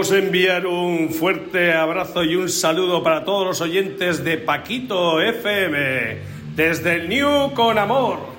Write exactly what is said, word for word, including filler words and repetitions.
Queremos enviar un fuerte abrazo y un saludo para todos los oyentes de Paquito F M, desde el New con Amor.